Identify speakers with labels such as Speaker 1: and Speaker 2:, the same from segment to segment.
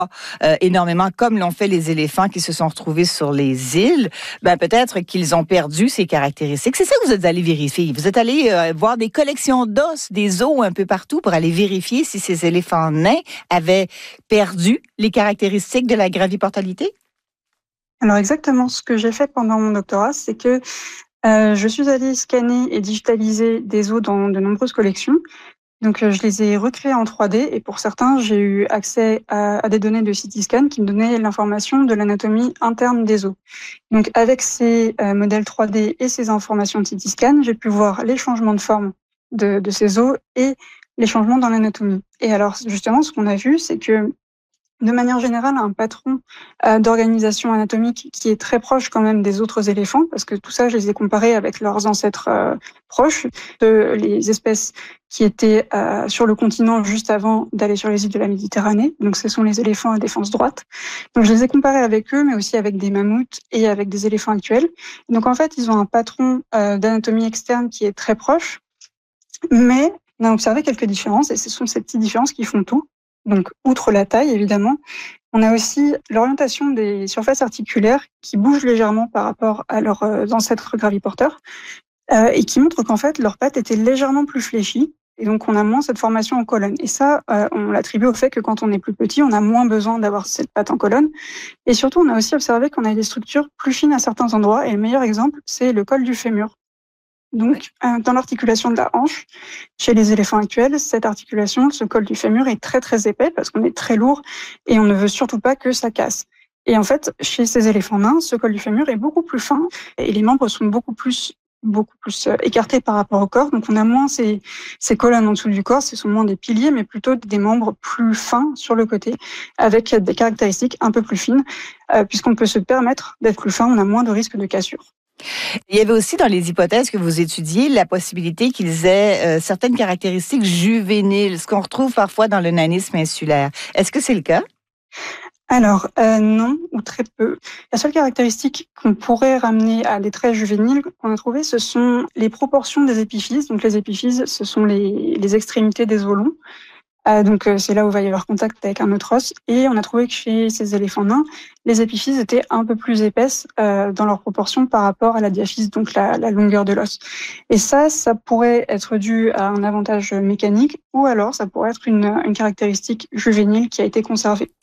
Speaker 1: énormément, comme l'ont fait les éléphants qui se sont retrouvés sur les îles, peut-être qu'ils ont perdu ces caractéristiques. C'est ça que vous êtes allé vérifier. Vous êtes allé voir des collections d'os, des os un peu partout pour aller vérifier si ces éléphants nains avaient perdu les caractéristiques de la graviportalité?
Speaker 2: Alors exactement, ce que j'ai fait pendant mon doctorat, c'est que je suis allée scanner et digitaliser des os dans de nombreuses collections. Donc, je les ai recréés en 3D et pour certains, j'ai eu accès à des données de CT scan qui me donnaient l'information de l'anatomie interne des os. Donc, avec ces modèles 3D et ces informations de CT scan, j'ai pu voir les changements de forme de ces os et les changements dans l'anatomie. Et alors, justement, ce qu'on a vu, c'est que de manière générale, un patron d'organisation anatomique qui est très proche quand même des autres éléphants, parce que tout ça, je les ai comparés avec leurs ancêtres proches, les espèces qui étaient sur le continent juste avant d'aller sur les îles de la Méditerranée. Donc, ce sont les éléphants à défense droite. Donc, je les ai comparés avec eux, mais aussi avec des mammouths et avec des éléphants actuels. Donc, en fait, ils ont un patron d'anatomie externe qui est très proche, mais on a observé quelques différences, et ce sont ces petites différences qui font tout. Donc, outre la taille, évidemment, on a aussi l'orientation des surfaces articulaires qui bougent légèrement par rapport à leurs ancêtres graviporteurs et qui montrent qu'en fait, leurs pattes étaient légèrement plus fléchies. Et donc, on a moins cette formation en colonne. Et ça, on l'attribue au fait que quand on est plus petit, on a moins besoin d'avoir cette patte en colonne. Et surtout, on a aussi observé qu'on a des structures plus fines à certains endroits. Et le meilleur exemple, c'est le col du fémur. Donc, dans l'articulation de la hanche, chez les éléphants actuels, cette articulation, ce col du fémur est très très épais parce qu'on est très lourd et on ne veut surtout pas que ça casse. Et en fait, chez ces éléphants nains, ce col du fémur est beaucoup plus fin et les membres sont beaucoup plus écartés par rapport au corps. Donc, on a moins ces colonnes en dessous du corps, ce sont moins des piliers, mais plutôt des membres plus fins sur le côté, avec des caractéristiques un peu plus fines, puisqu'on peut se permettre d'être plus fin, on a moins de risque de cassure.
Speaker 1: Il y avait aussi dans les hypothèses que vous étudiez la possibilité qu'ils aient certaines caractéristiques juvéniles, ce qu'on retrouve parfois dans le nanisme insulaire. Est-ce que c'est le cas?
Speaker 2: Alors, non, ou très peu. La seule caractéristique qu'on pourrait ramener à des traits juvéniles qu'on a trouvé, ce sont les proportions des épiphyses. Donc, les épiphyses, ce sont les extrémités des os longs. Donc, c'est là où va y avoir contact avec un autre os. Et on a trouvé que chez ces éléphants nains, les épiphyses étaient un peu plus épaisses dans leur proportion par rapport à la diaphyse, donc la longueur de l'os. Et ça pourrait être dû à un avantage mécanique ou alors ça pourrait être une caractéristique juvénile qui a été conservée.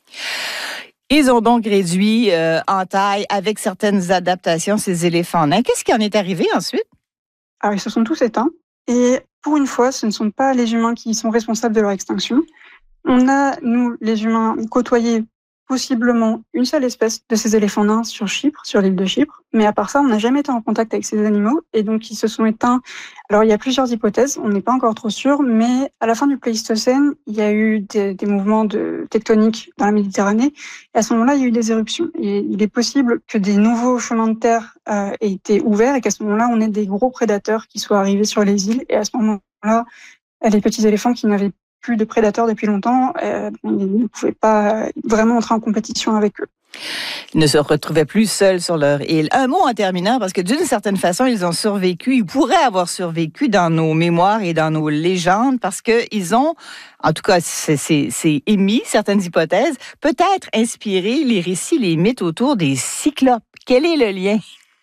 Speaker 1: Ils ont donc réduit en taille avec certaines adaptations ces éléphants nains. Qu'est-ce qui en est arrivé ensuite?
Speaker 2: Alors, ils se sont tous éteints. Et pour une fois, ce ne sont pas les humains qui sont responsables de leur extinction. On a, nous, les humains, côtoyé possiblement une seule espèce de ces éléphants nains sur Chypre, sur l'île de Chypre. Mais à part ça, on n'a jamais été en contact avec ces animaux. Et donc, ils se sont éteints. Alors, il y a plusieurs hypothèses. On n'est pas encore trop sûr. Mais à la fin du Pléistocène, il y a eu des mouvements tectoniques dans la Méditerranée. Et à ce moment-là, il y a eu des éruptions. Et il est possible que des nouveaux chemins de terre aient été ouverts et qu'à ce moment-là, on ait des gros prédateurs qui soient arrivés sur les îles. Et à ce moment-là, les petits éléphants qui n'avaient plus de prédateurs depuis longtemps, ils ne pouvaient pas vraiment entrer en compétition avec eux.
Speaker 1: Ils ne se retrouvaient plus seuls sur leur île. Un mot en terminant, parce que d'une certaine façon, ils ont survécu, ils pourraient avoir survécu dans nos mémoires et dans nos légendes, parce qu'ils ont, en tout cas, c'est émis, certaines hypothèses, peut-être inspiré les récits, les mythes autour des cyclopes. Quel est le lien?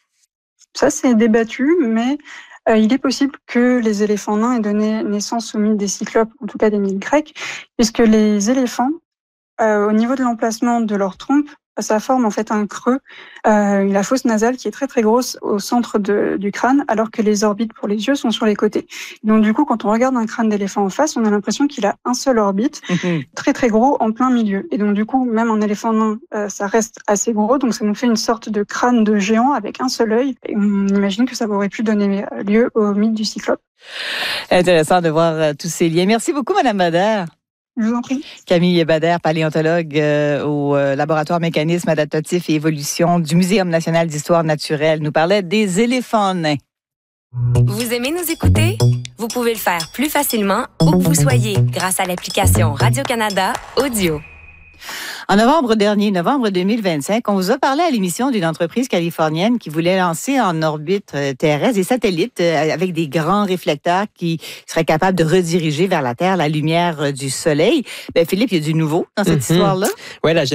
Speaker 2: Ça, c'est débattu, mais il est possible que les éléphants nains aient donné naissance au mythe des cyclopes, en tout cas des mythes grecs, puisque les éléphants, au niveau de l'emplacement de leur trompe, ça forme en fait un creux, la fosse nasale qui est très très grosse au centre du crâne, alors que les orbites pour les yeux sont sur les côtés. Donc du coup, quand on regarde un crâne d'éléphant en face, on a l'impression qu'il a un seul orbite, très très gros en plein milieu. Et donc du coup, même en éléphant nain, ça reste assez gros, donc ça nous fait une sorte de crâne de géant avec un seul œil. Et on imagine que ça aurait pu donner lieu au mythe du cyclope.
Speaker 1: Intéressant de voir tous ces liens. Merci beaucoup, Madame Bader.
Speaker 2: Je vous en prie.
Speaker 1: Camille Bader, paléontologue au laboratoire Mécanismes adaptatifs et évolution du Muséum national d'histoire naturelle, nous parlait des éléphants nains.
Speaker 3: Vous aimez nous écouter? Vous pouvez le faire plus facilement où que vous soyez grâce à l'application Radio-Canada Audio.
Speaker 1: En novembre dernier, novembre 2025, on vous a parlé à l'émission d'une entreprise californienne qui voulait lancer en orbite terrestre des satellites avec des grands réflecteurs qui seraient capables de rediriger vers la Terre la lumière du Soleil. Philippe, il y a du nouveau dans cette histoire-là?
Speaker 4: Oui, la